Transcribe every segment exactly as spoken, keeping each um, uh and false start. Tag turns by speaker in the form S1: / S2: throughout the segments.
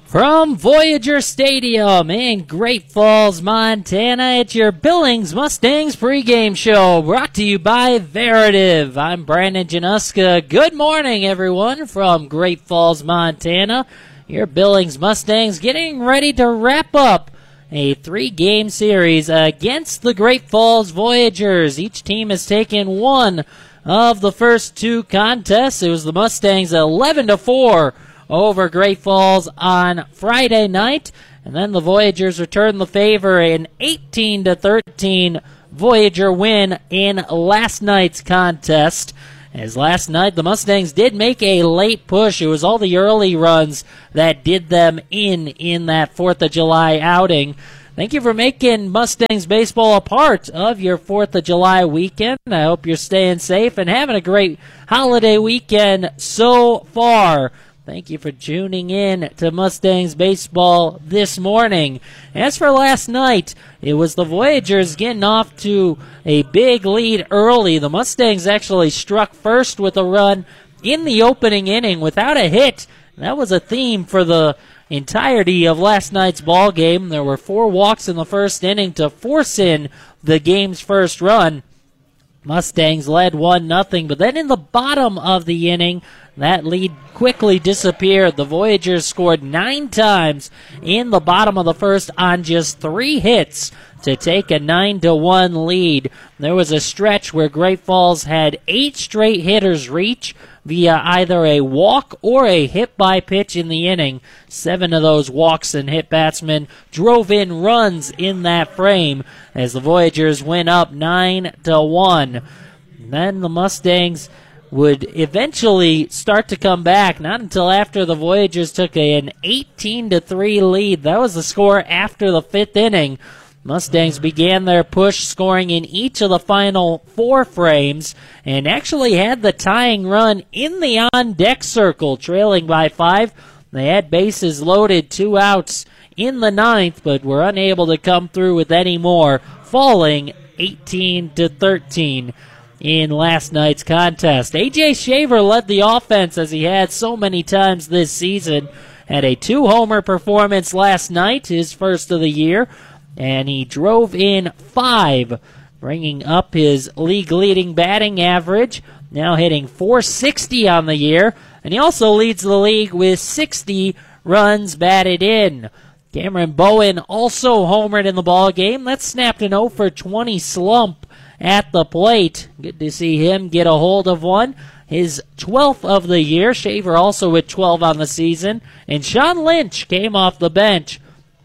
S1: From Voyager Stadium in Great Falls, Montana, it's your Billings Mustangs pregame show brought to you by Veritiv. I'm Brandon Januska. Good morning, everyone, from Great Falls, Montana. Your Billings Mustangs getting ready to wrap up a three-game series against the Great Falls Voyagers. Each team has taken one of the first two contests. It was the Mustangs eleven to four over Great Falls on Friday night, and then the Voyagers returned the favor, an eighteen to thirteen Voyager win in last night's contest. As last night, the Mustangs did make a late push. It was all the early runs that did them in in that fourth of July outing. Thank you for making Mustangs baseball a part of your fourth of July weekend. I hope you're staying safe and having a great holiday weekend so far. Thank you for tuning in to Mustangs baseball this morning. As for last night, it was the Voyagers getting off to a big lead early. The Mustangs actually struck first with a run in the opening inning without a hit. That was a theme for the entirety of last night's ball game. There were four walks in the first inning to force in the game's first run. Mustangs led one nothing, but then in the bottom of the inning, that lead quickly disappeared. The Voyagers scored nine times in the bottom of the first on just three hits to take a nine to one lead. There was a stretch where Great Falls had eight straight hitters reach via either a walk or a hit-by pitch in the inning. Seven of those walks and hit batsmen drove in runs in that frame as the Voyagers went up nine to one. Then the Mustangs would eventually start to come back, not until after the Voyagers took a, an eighteen to three lead. That was the score after the fifth inning. Mustangs began their push, scoring in each of the final four frames, and actually had the tying run in the on-deck circle, trailing by five. They had bases loaded, two outs in the ninth, but were unable to come through with any more, falling eighteen to thirteen. In last night's contest. A J Shaver led the offense as he had so many times this season. Had a two-homer performance last night, his first of the year, and he drove in five, bringing up his league-leading batting average, now hitting four sixty on the year, and he also leads the league with sixty runs batted in. Cameron Bowen also homered in the ballgame. That snapped an oh for twenty slump at the plate. Good to see him get a hold of one. His twelfth of the year. Shaver also with twelve on the season. And Sean Lynch came off the bench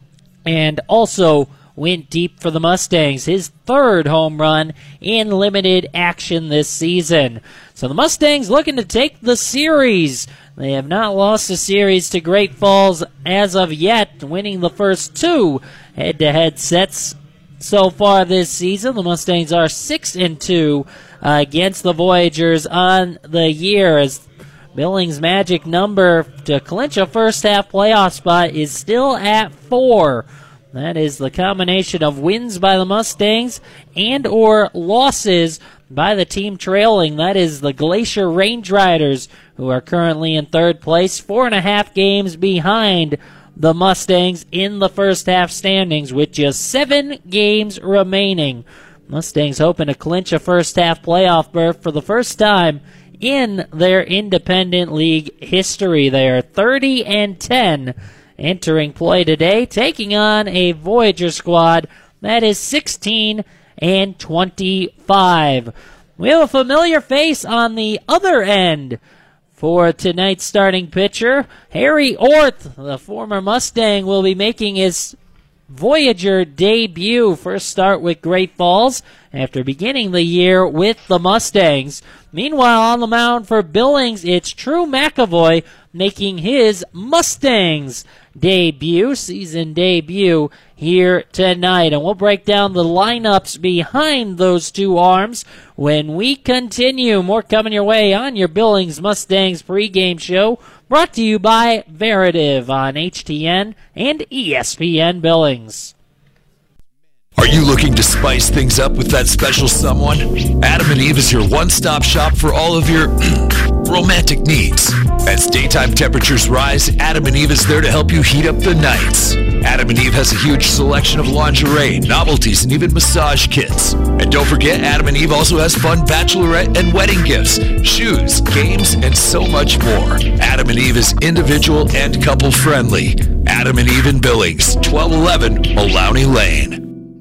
S1: and also went deep for the Mustangs. His third home run in limited action this season. So the Mustangs looking to take the series. They have not lost a series to Great Falls as of yet, winning the first two head-to-head sets so far this season. The Mustangs are six and two uh, against the Voyagers on the year, as Billings' magic number to clinch a first-half playoff spot is still at four. That is the combination of wins by the Mustangs and or losses by the team trailing. That is the Glacier Range Riders, who are currently in third place, four and a half games behind the Mustangs in the first half standings with just seven games remaining. Mustangs hoping to clinch a first half playoff berth for the first time in their independent league history. They are thirty and ten entering play today, taking on a Voyager squad that is sixteen and twenty-five. We have a familiar face on the other end for tonight's starting pitcher. Harry Orth, the former Mustang, will be making his Voyager debut. First start with Great Falls after beginning the year with the Mustangs. Meanwhile, on the mound for Billings, it's True McAvoy making his Mustangs debut, season debut here tonight. And we'll break down the lineups behind those two arms when we continue. More coming your way on your Billings Mustangs pregame show, brought to you by Veritiv on H T N and E S P N Billings.
S2: Are you looking to spice things up with that special someone? Adam and Eve is your one-stop shop for all of your romantic needs. As daytime temperatures rise, Adam and Eve is there to help you heat up the nights. Adam and Eve has a huge selection of lingerie, novelties, and even massage kits. And don't forget, Adam and Eve also has fun bachelorette and wedding gifts, shoes, games, and so much more. Adam and Eve is individual and couple friendly. Adam and Eve in Billings, twelve eleven Maloney Lane.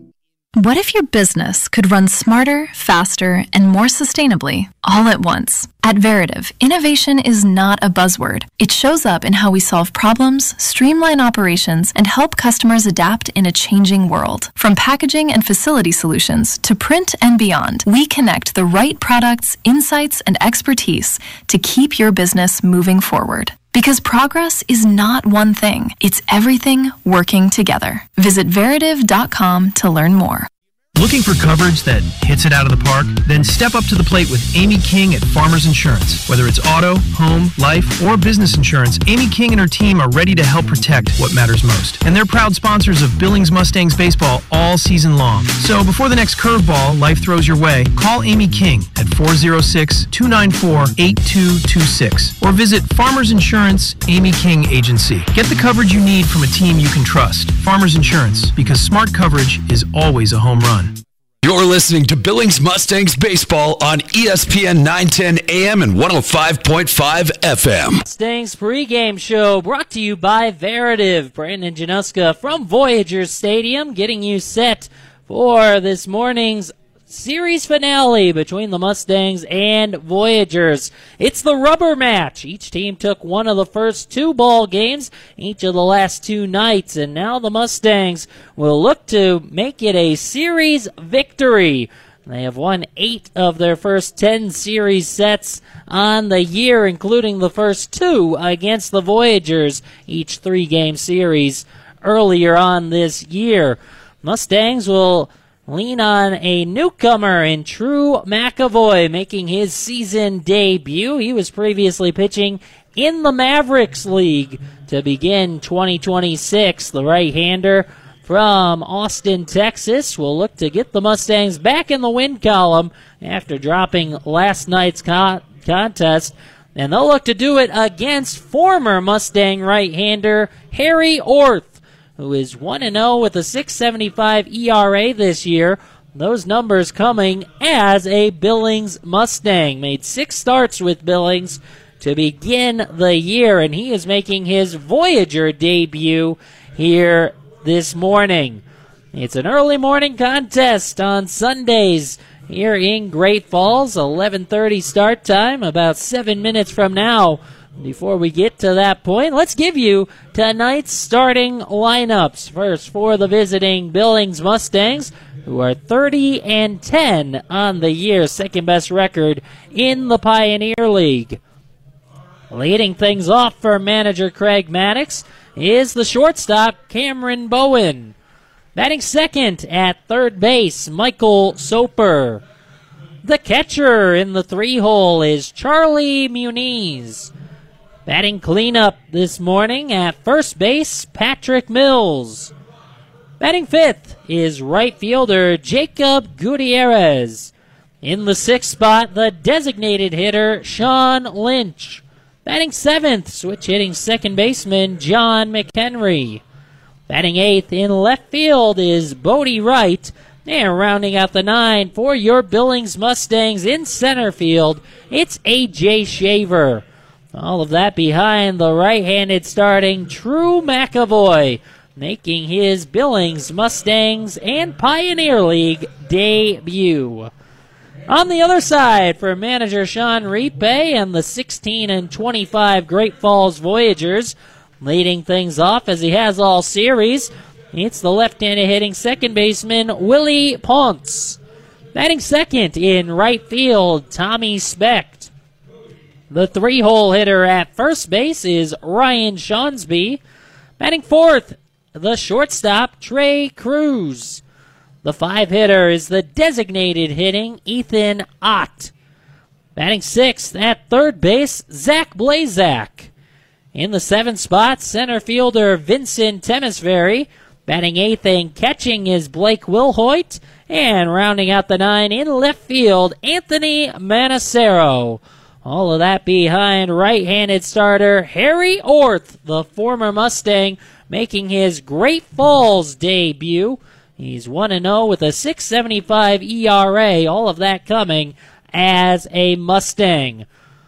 S3: What if your business could run smarter, faster, and more sustainably all at once? At Veritiv, innovation is not a buzzword. It shows up in how we solve problems, streamline operations, and help customers adapt in a changing world. From packaging and facility solutions to print and beyond, we connect the right products, insights, and expertise to keep your business moving forward. Because progress is not one thing, it's everything working together. Visit Veritiv dot com to learn more.
S4: Looking for coverage that hits it out of the park? Then step up to the plate with Amy King at Farmers Insurance. Whether it's auto, home, life, or business insurance, Amy King and her team are ready to help protect what matters most. And they're proud sponsors of Billings Mustangs baseball all season long. So before the next curveball life throws your way, call Amy King at four oh six, two nine four, eight two two six or visit Farmers Insurance Amy King Agency. Get the coverage you need from a team you can trust. Farmers Insurance, because smart coverage is always a home run.
S2: You're listening to Billings Mustangs Baseball on E S P N nine ten A M and one oh five point five F M.
S1: Mustangs pregame show brought to you by Veritiv. Brandon Januska from Voyager Stadium getting you set for this morning's series finale between the Mustangs and Voyagers. It's the rubber match. Each team took one of the first two ball games each of the last two nights, and now the Mustangs will look to make it a series victory. They have won eight of their first ten series sets on the year, including the first two against the Voyagers, each three-game series earlier on this year. Mustangs will lean on a newcomer in Drew McAvoy making his season debut. He was previously pitching in the Mavericks League to begin twenty twenty-six. The right-hander from Austin, Texas, will look to get the Mustangs back in the win column after dropping last night's co- contest. And they'll look to do it against former Mustang right-hander Harry Orth, who is one and oh with a six seventy-five E R A this year. Those numbers coming as a Billings Mustang. Made six starts with Billings to begin the year, and he is making his Voyager debut here this morning. It's an early morning contest on Sundays here in Great Falls. eleven thirty start time, about seven minutes from now. Before we get to that point, let's give you tonight's starting lineups. First, for the visiting Billings Mustangs, who are thirty and ten on the year, second best record in the Pioneer League. Leading things off for manager Craig Maddox is the shortstop Cameron Bowen. Batting second at third base, Michael Soper. The catcher in the three-hole is Charlie Muniz. Batting cleanup this morning at first base, Patrick Mills. Batting fifth is right fielder Jacob Gutierrez. In the sixth spot, the designated hitter Sean Lynch. Batting seventh, switch hitting second baseman John McHenry. Batting eighth in left field is Bodie Wright. And rounding out the nine for your Billings Mustangs in center field, it's A J Shaver. All of that behind the right-handed starting Drew McAvoy, making his Billings Mustangs and Pioneer League debut. On the other side, for manager Sean Ripe and the sixteen and twenty-five Great Falls Voyagers, leading things off as he has all series, it's the left-handed hitting second baseman Willie Ponce. Batting second in right field, Tommy Specht. The three-hole hitter at first base is Ryan Shawnsby. Batting fourth, the shortstop, Trey Cruz. The five-hitter is the designated hitting Ethan Ott. Batting sixth at third base, Zach Blazak. In the seventh spot, center fielder Vincent Temesbury. Batting eighth and catching is Blake Wilhoit. And rounding out the nine in left field, Anthony Manacero. All of that behind right-handed starter Harry Orth, the former Mustang, making his Great Falls debut. He's one and oh with a six seventy-five E R A, all of that coming as a Mustang.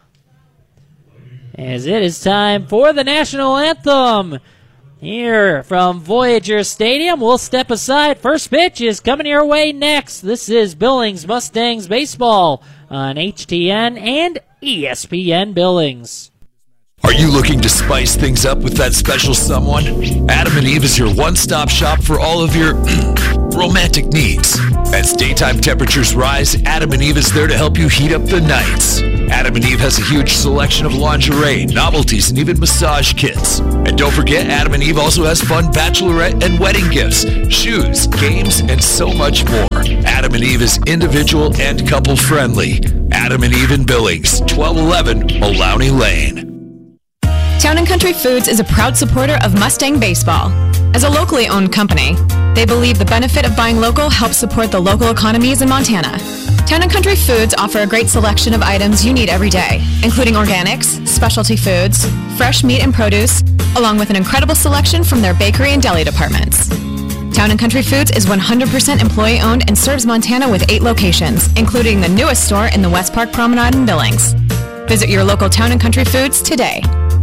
S1: As it is time for the national anthem. Here from Voyager Stadium, we'll step aside. First pitch is coming your way next. This is Billings Mustangs baseball on H T N and E S P N Billings.
S2: Are you looking to spice things up with that special someone? Adam and Eve is your one-stop shop for all of your romantic needs. As daytime temperatures rise, Adam and Eve is there to help you heat up the nights. Adam and Eve has a huge selection of lingerie, novelties, and even massage kits. And don't forget, Adam and Eve also has fun bachelorette and wedding gifts, shoes, games, and so much more. Adam and Eve is individual and couple friendly. Adam and Eve in Billings, twelve eleven Maloney Lane.
S5: Town and Country Foods is a proud supporter of Mustang Baseball. As a locally owned company, they believe the benefit of buying local helps support the local economies in Montana. Town and Country Foods offer a great selection of items you need every day, including organics, specialty foods, fresh meat and produce, along with an incredible selection from their bakery and deli departments. Town and Country Foods is one hundred percent employee-owned and serves Montana with eight locations, including the newest store in the West Park Promenade in Billings. Visit your local Town and Country Foods today.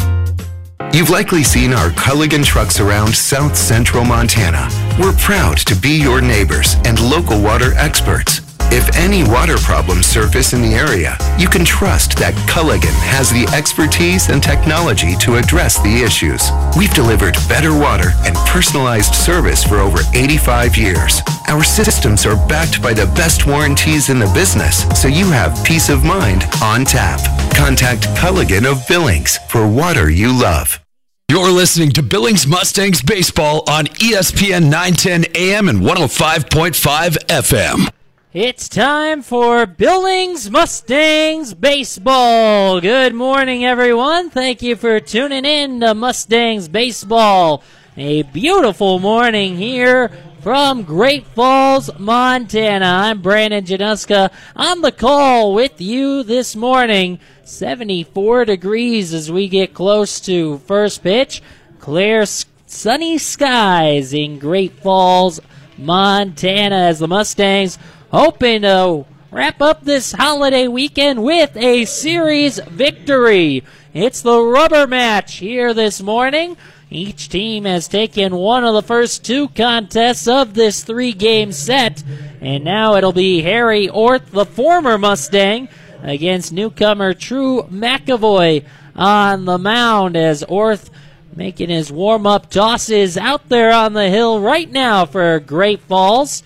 S6: You've likely seen our Culligan trucks around South Central Montana. We're proud to be your neighbors and local water experts. If any water problems surface in the area, you can trust that Culligan has the expertise and technology to address the issues. We've delivered better water and personalized service for over eighty-five years. Our systems are backed by the best warranties in the business, so you have peace of mind on tap. Contact Culligan of Billings for water you love.
S2: You're listening to Billings Mustangs Baseball on E S P N nine ten A M and one oh five point five F M.
S1: It's time for Billings Mustangs Baseball. Good morning, everyone. Thank you for tuning in to Mustangs Baseball. A beautiful morning here from Great Falls, Montana. I'm Brandon Januska on the call with you this morning. seventy-four degrees as we get close to first pitch. Clear, sunny skies in Great Falls, Montana, as the Mustangs hoping to wrap up this holiday weekend with a series victory. It's the rubber match here this morning. Each team has taken one of the first two contests of this three-game set, and now it'll be Harry Orth, the former Mustang, against newcomer True McAvoy on the mound, as Orth making his warm-up tosses out there on the hill right now for Great Falls.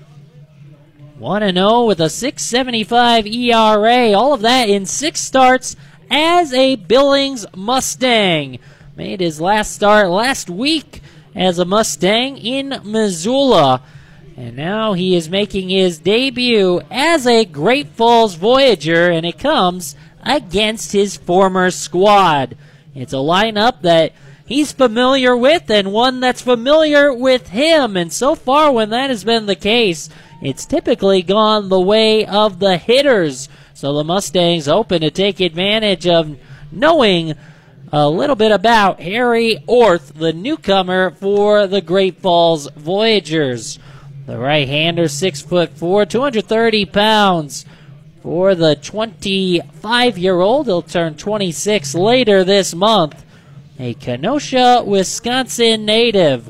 S1: one and oh with a six seventy-five E R A, all of that in six starts as a Billings Mustang. Made his last start last week as a Mustang in Missoula. And now he is making his debut as a Great Falls Voyager, and it comes against his former squad. It's a lineup that he's familiar with and one that's familiar with him. And so far, when that has been the case, it's typically gone the way of the hitters. So the Mustangs hoping to take advantage of knowing a little bit about Harry Orth, the newcomer for the Great Falls Voyagers. The right-hander, six foot four, two hundred thirty pounds. For the twenty-five-year-old, he'll turn twenty-six later this month. A Kenosha, Wisconsin native.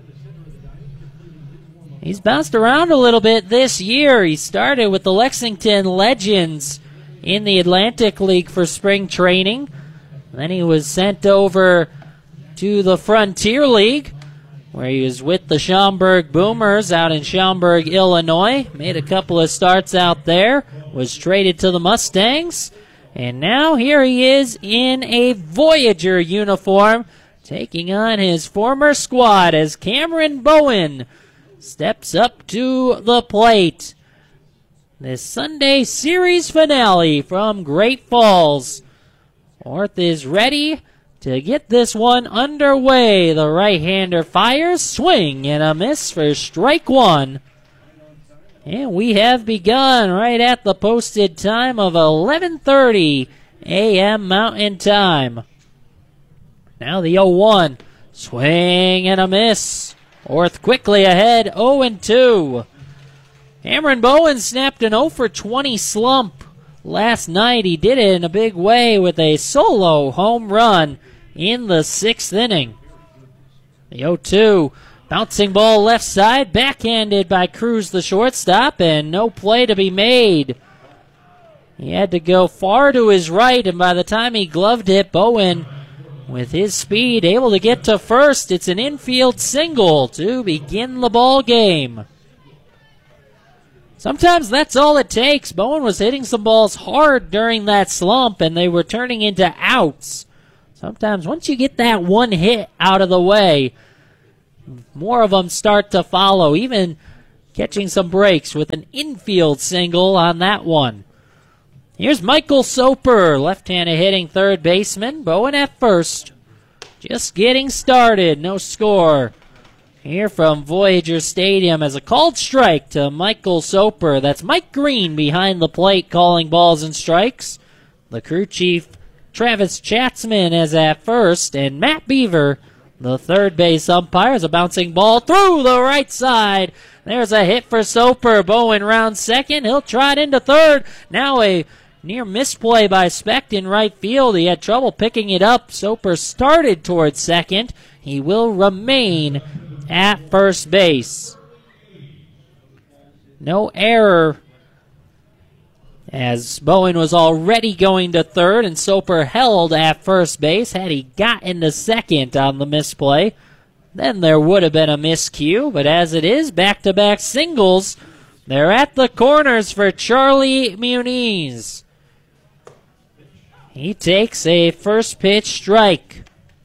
S1: He's bounced around a little bit this year. He started with the Lexington Legends in the Atlantic League for spring training. Then he was sent over to the Frontier League, where he was with the Schaumburg Boomers out in Schaumburg, Illinois. Made a couple of starts out there. Was traded to the Mustangs. And now here he is in a Voyager uniform, taking on his former squad as Cameron Bowen steps up to the plate. This Sunday series finale from Great Falls. Orth is ready to get this one underway. The right-hander fires, swing and a miss for strike one. And we have begun right at the posted time of eleven thirty a.m. Mountain Time. Now the oh one. Swing and a miss. Orth quickly ahead, oh and two. Cameron Bowen snapped an oh for twenty slump last night. He did it in a big way with a solo home run in the sixth inning. The oh two. Bouncing ball left side, backhanded by Cruz, the shortstop, and no play to be made. He had to go far to his right, and by the time he gloved it, Bowen, with his speed, able to get to first. It's an infield single to begin the ball game. Sometimes that's all it takes. Bowen was hitting some balls hard during that slump, and they were turning into outs. Sometimes once you get that one hit out of the way, more of them start to follow, even catching some breaks with an infield single on that one. Here's Michael Soper, left-handed hitting third baseman. Bowen at first. Just getting started, no score. Here from Voyager Stadium as a called strike to Michael Soper. That's Mike Green behind the plate calling balls and strikes. The crew chief, Travis Chatzman, is at first, and Matt Beaver, the third base umpire, is a bouncing ball through the right side. There's a hit for Soper. Bowen rounds second. He'll try it into third. Now a near misplay by Specht in right field. He had trouble picking it up. Soper started towards second. He will remain at first base. No error, as Bowen was already going to third and Soper held at first base. Had he got into second on the misplay, then there would have been a miscue. But as it is, back-to-back singles. They're at the corners for Charlie Muniz. He takes a first pitch strike.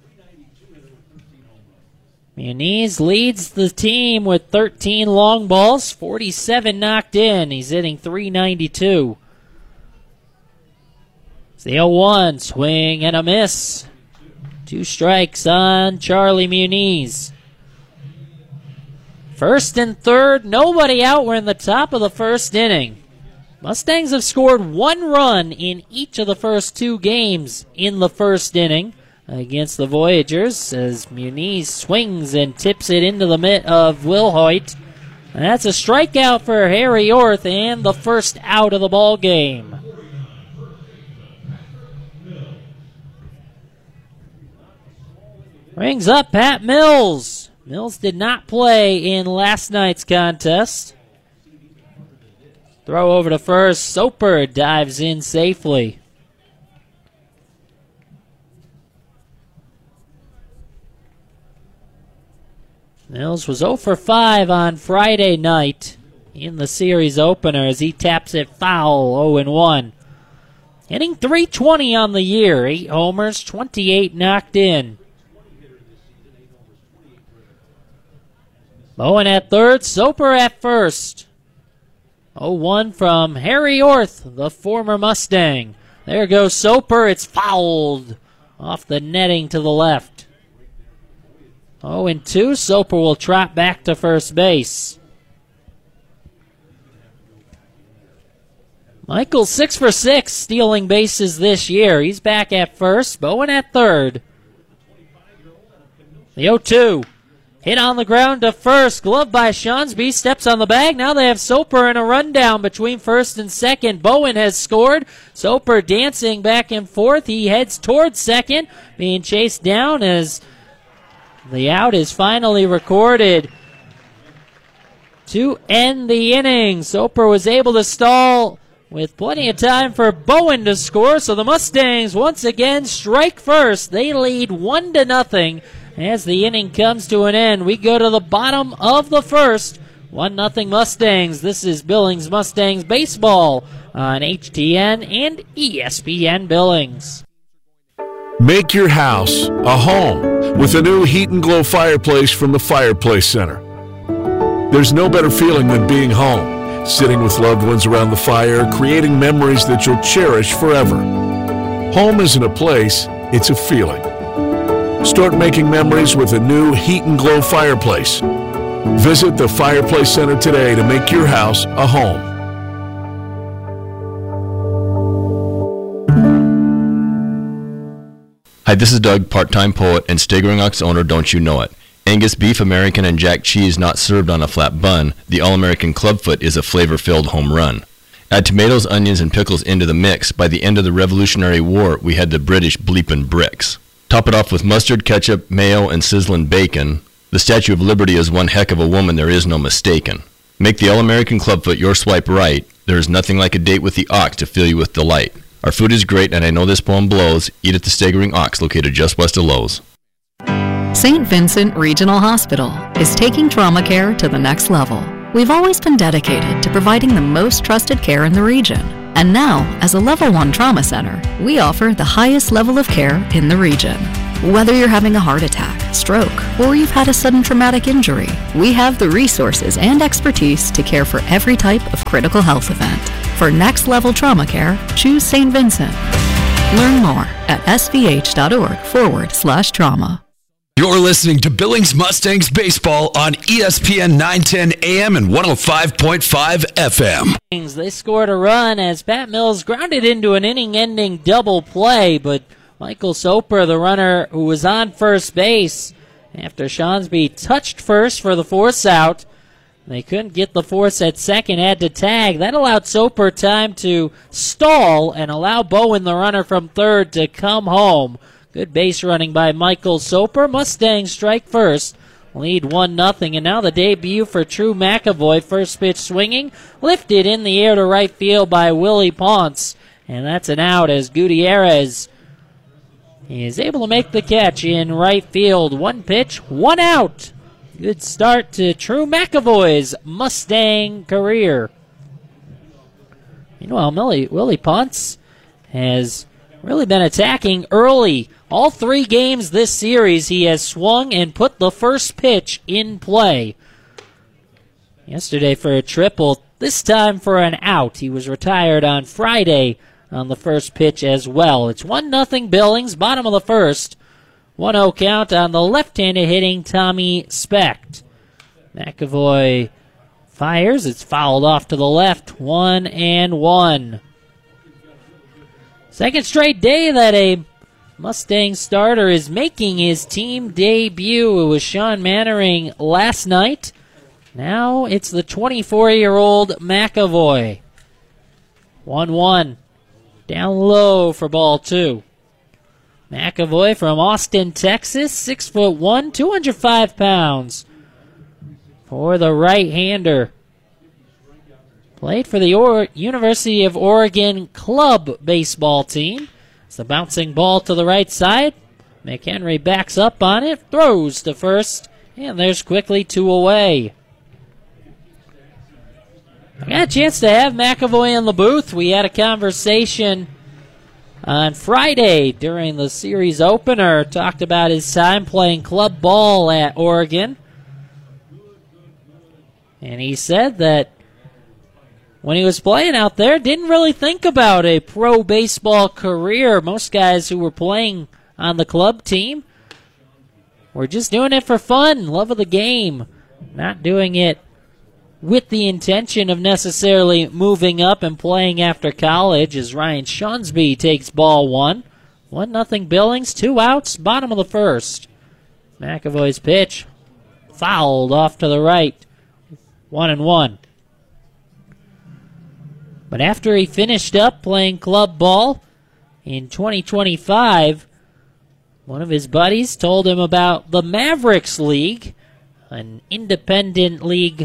S1: Muniz leads the team with thirteen long balls, forty-seven knocked in. He's hitting three ninety-two. It's the oh one, swing and a miss. Two strikes on Charlie Muniz. First and third, nobody out. We're in the top of the first inning. Mustangs have scored one run in each of the first two games in the first inning against the Voyagers as Muniz swings and tips it into the mitt of Will Hoyt. And that's a strikeout for Harry Orth and the first out of the ball game. Brings up Pat Mills. Mills did not play in last night's contest. Throw over to first. Soper dives in safely. Mills was oh for five on Friday night in the series opener as he taps it foul, oh and one. Hitting three twenty on the year, eight homers, twenty-eight knocked in. Bowen at third, Soper at first. oh one from Harry Orth, the former Mustang. There goes Soper, it's fouled off the netting to the left. oh and two, Soper will trot back to first base. Michael six for six stealing bases this year. He's back at first, Bowen at third. The oh two. Hit on the ground to first. Glove by Shonsby. Steps on the bag. Now they have Soper in a rundown between first and second. Bowen has scored. Soper dancing back and forth. He heads towards second. Being chased down as the out is finally recorded to end the inning. Soper was able to stall with plenty of time for Bowen to score. So the Mustangs once again strike first. They lead one to nothing. As the inning comes to an end, we go to the bottom of the first. one nothing Mustangs. This is Billings Mustangs baseball on H T N and E S P N Billings.
S7: Make your house a home with a new Heat and Glow fireplace from the Fireplace Center. There's no better feeling than being home, sitting with loved ones around the fire, creating memories that you'll cherish forever. Home isn't a place, it's a feeling. Start making memories with a new Heat and Glow fireplace. Visit the Fireplace Center today to make your house a home.
S8: Hi, this is Doug, part-time poet and Staggering Ox owner, don't you know it. Angus beef, American, and Jack cheese not served on a flat bun. The All-American Clubfoot is a flavor-filled home run. Add tomatoes, onions, and pickles into the mix. By the end of the Revolutionary War, we had the British bleepin' bricks. Top it off with mustard, ketchup, mayo, and sizzling bacon. The Statue of Liberty is one heck of a woman, there is no mistaken. Make the All-American Clubfoot your swipe right. There is nothing like a date with the ox to fill you with delight. Our food is great, and I know this poem blows. Eat at the Staggering Ox, located just west of Lowe's.
S3: Saint Vincent Regional Hospital is taking trauma care to the next level. We've always been dedicated to providing the most trusted care in the region. And now, as a Level one Trauma Center, we offer the highest level of care in the region. Whether you're having a heart attack, stroke, or you've had a sudden traumatic injury, we have the resources and expertise to care for every type of critical health event. For next level trauma care, choose Saint Vincent. Learn more at svh.org forward slash trauma.
S2: You're listening to Billings Mustangs Baseball on E S P N nine ten A M and one oh five point five F M.
S1: They scored a run as Pat Mills grounded into an inning-ending double play, but Michael Soper, the runner who was on first base, after Shawnsby touched first for the force out, they couldn't get the force at second, had to tag. That allowed Soper time to stall and allow Bowen, the runner from third, to come home. Good base running by Michael Soper. Mustangs strike first, lead one nothing, and now the debut for True McAvoy. First pitch swinging, lifted in the air to right field by Willie Ponce, and that's an out as Gutierrez is able to make the catch in right field. One pitch, one out. Good start to True McAvoy's Mustang career. Meanwhile, Millie, Willie Ponce has really been attacking early. All three games this series, he has swung and put the first pitch in play. Yesterday for a triple, this time for an out. He was retired on Friday on the first pitch as well. It's one nothing Billings, bottom of the first. one oh count on the left-handed hitting Tommy Specht. McAvoy fires. It's fouled off to the left. One and one. Second straight day that a Mustang starter is making his team debut. It was Sean Mannering last night. Now it's the twenty-four-year-old McAvoy. one one. Down low for ball two. McAvoy from Austin, Texas, six foot one, two hundred five pounds. For the right-hander. Played for the or- University of Oregon club baseball team. It's the bouncing ball to the right side. McHenry backs up on it, throws to first, and there's quickly two away. I got a chance to have McAvoy in the booth. We had a conversation on Friday during the series opener. Talked about his time playing club ball at Oregon. And he said that when he was playing out there, didn't really think about a pro baseball career. Most guys who were playing on the club team were just doing it for fun, love of the game, not doing it with the intention of necessarily moving up and playing after college, as Ryan Shawnsby takes ball one. One nothing Billings, two outs, bottom of the first. McAvoy's pitch fouled off to the right. One and one. But after he finished up playing club ball in twenty twenty-five, one of his buddies told him about the Mavericks League, an independent league,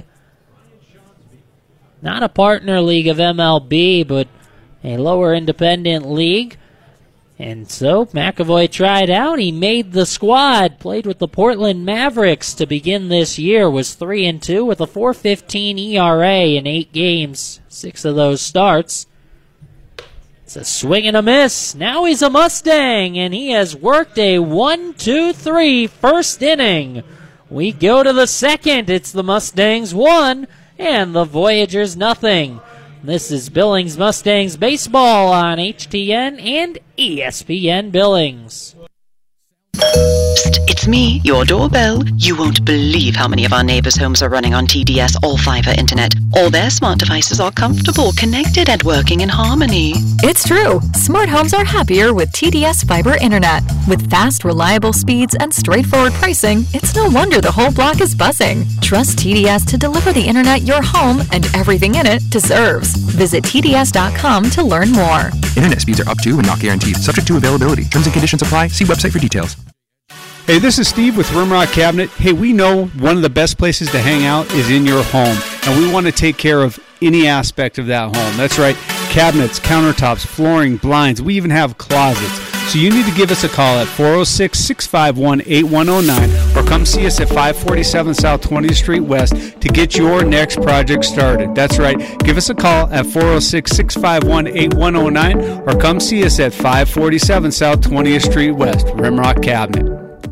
S1: not a partner league of M L B, but a lower independent league. And so McAvoy tried out. He made the squad, played with the Portland Mavericks to begin this year, was three and two with a four fifteen E R A in eight games, six of those starts. It's a swing and a miss. Now he's a Mustang, and he has worked a one two three first inning. We go to the second. It's the Mustangs one and the Voyagers nothing. This is Billings Mustangs baseball on H T N and E S P N Billings.
S9: Psst, it's me, your doorbell. You won't believe how many of our neighbors' homes are running on T D S all-fiber internet. All their smart devices are comfortable, connected, and working in harmony.
S3: It's true. Smart homes are happier with T D S fiber internet. With fast, reliable speeds and straightforward pricing, it's no wonder the whole block is buzzing. Trust T D S to deliver the internet your home and everything in it deserves. Visit T D S dot com to learn more.
S10: Internet speeds are up to and not guaranteed. Subject to availability. Terms and conditions apply. See website for details.
S11: Hey, this is Steve with Rimrock Cabinet. Hey, we know one of the best places to hang out is in your home, and we want to take care of any aspect of that home. That's right, cabinets, countertops, flooring, blinds. We even have closets. So you need to give us a call at four oh six, six five one, eight one oh nine or come see us at five forty-seven South twentieth Street West to get your next project started. That's right, give us a call at four oh six, six five one, eight one oh nine or come see us at five forty-seven South twentieth Street West. Rimrock Cabinet.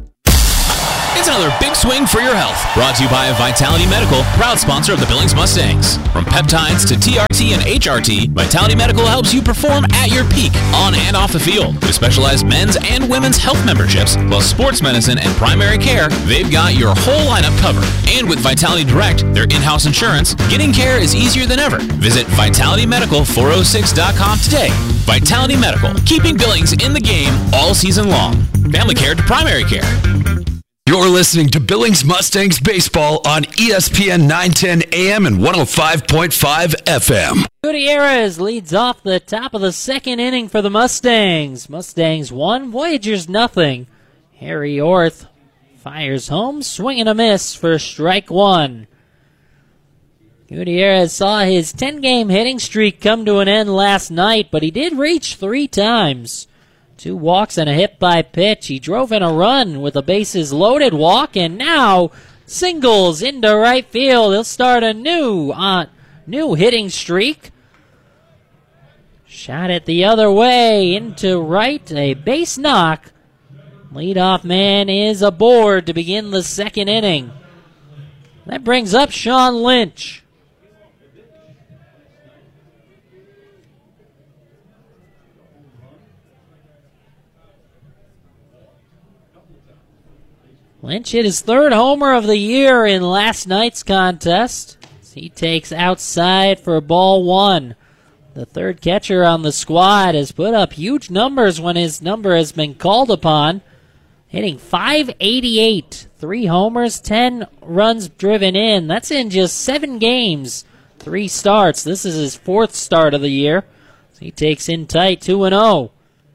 S12: It's another big swing for your health. Brought to you by Vitality Medical, proud sponsor of the Billings Mustangs. From peptides to T R T and H R T, Vitality Medical helps you perform at your peak, on and off the field. With specialized men's and women's health memberships, plus sports medicine and primary care, they've got your whole lineup covered. And with Vitality Direct, their in-house insurance, getting care is easier than ever. Visit vitality medical four oh six dot com today. Vitality Medical, keeping Billings in the game all season long. Family care to primary care.
S2: You're listening to Billings Mustangs Baseball on E S P N nine ten A M and one oh five point five F M.
S1: Gutierrez leads off the top of the second inning for the Mustangs. Mustangs one, Voyagers nothing. Harry Orth fires home, swing and a miss for strike one. Gutierrez saw his ten-game hitting streak come to an end last night, but he did reach three times. Two walks and a hit by pitch. He drove in a run with a bases-loaded walk, and now singles into right field. He'll start a new, uh, new hitting streak. Shot it the other way into right, a base knock. Leadoff man is aboard to begin the second inning. That brings up Sean Lynch. Lynch hit his third homer of the year in last night's contest. He takes outside for ball one. The third catcher on the squad has put up huge numbers when his number has been called upon. Hitting five eighty-eight, three homers, ten runs driven in. That's in just seven games, three starts. This is his fourth start of the year. So he takes in tight, two and oh.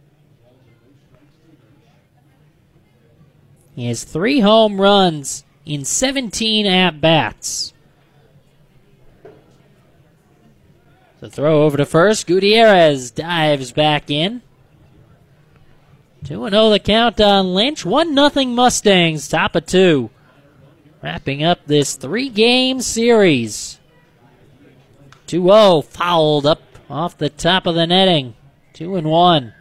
S1: He has three home runs in seventeen at-bats. The throw over to first. Gutierrez dives back in. two and oh the count on Lynch. one nothing Mustangs, top of two. Wrapping up this three-game series. two oh fouled up off the top of the netting. two and one.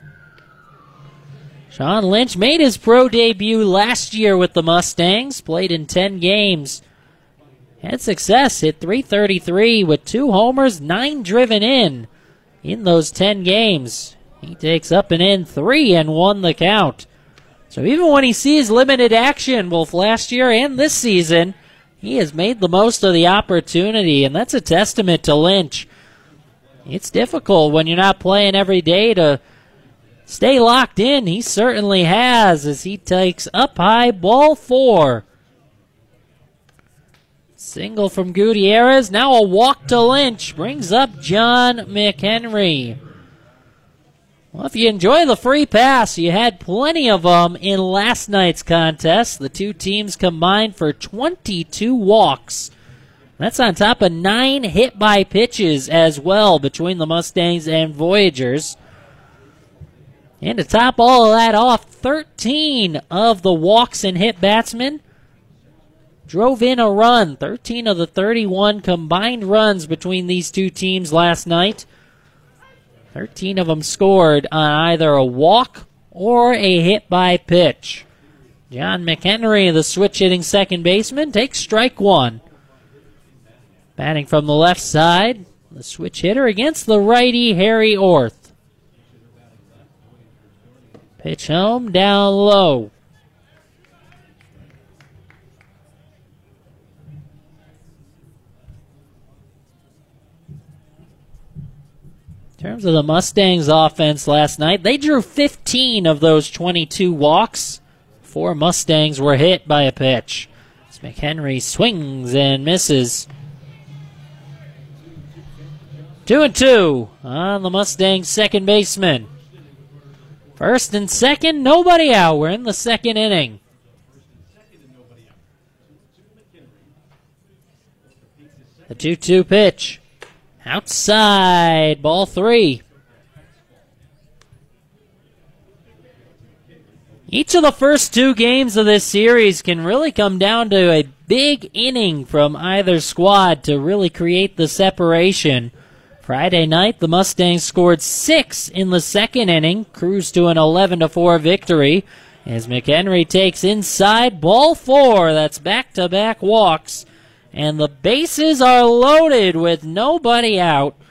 S1: Sean Lynch made his pro debut last year with the Mustangs, played in ten games. Had success, hit three thirty-three with two homers, nine driven in in those ten games. He takes up and in three and won the count. So even when he sees limited action, both last year and this season, he has made the most of the opportunity, and that's a testament to Lynch. It's difficult when you're not playing every day to stay locked in. He certainly has as he takes up high, ball four. Single from Gutierrez. Now a walk to Lynch. Brings up John McHenry. Well, if you enjoy the free pass, you had plenty of them in last night's contest. The two teams combined for twenty-two walks. That's on top of nine hit by pitches as well between the Mustangs and Voyagers. And to top all of that off, thirteen of the walks and hit batsmen drove in a run. thirteen of the thirty-one combined runs between these two teams last night. thirteen of them scored on either a walk or a hit by pitch. John McHenry, the switch-hitting second baseman, takes strike one. Batting from the left side, the switch hitter against the righty Harry Orth. Pitch home, down low. terms of the Mustangs' offense last night, they drew fifteen of those twenty-two walks. Four Mustangs were hit by a pitch. As McHenry swings and misses. Two and two on the Mustangs' second baseman. First and second, nobody out. We're in the second inning. The two two pitch. Outside, ball three. Each of the first two games of this series can really come down to a big inning from either squad to really create the separation. Friday night, the Mustangs scored six in the second inning, cruised to an eleven to four victory, as McHenry takes inside, ball four. That's back-to-back walks, and the bases are loaded with nobody out.